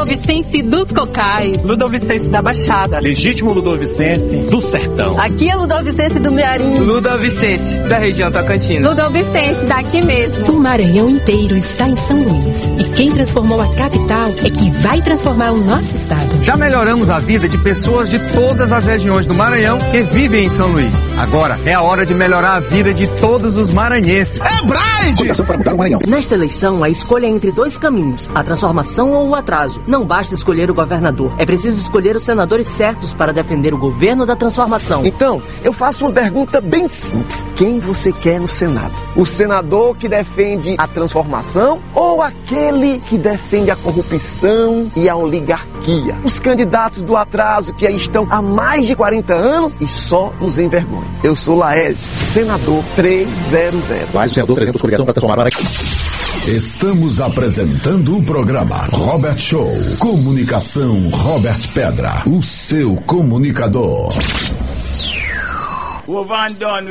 Ludovicense dos Cocais. Ludovicense da Baixada. Legítimo Ludovicense do Sertão. Aqui é Ludovicense do Mearim. Ludovicense da região Tocantina. Ludovicense daqui mesmo. O Maranhão inteiro está em São Luís. E quem transformou a capital é que vai transformar o nosso estado. Já melhoramos a vida de pessoas de todas as regiões do Maranhão que vivem em São Luís. Agora é a hora de melhorar a vida de todos os maranhenses. É Braide! Para mudar o Maranhão. Nesta eleição, a escolha é entre dois caminhos, a transformação ou o atraso. Não basta escolher o governador, é preciso escolher os senadores certos para defender o governo da transformação. Então, eu faço uma pergunta bem simples. Quem você quer no Senado? O senador que defende a transformação ou aquele que defende a corrupção e a oligarquia? Os candidatos do atraso que aí estão há mais de 40 anos e só nos envergonham. Eu sou Laésio, senador 300. Mais o senador 300 coligação para transformar aqui. Estamos apresentando o programa Robert Show. Comunicação Robert Pedra, o seu comunicador.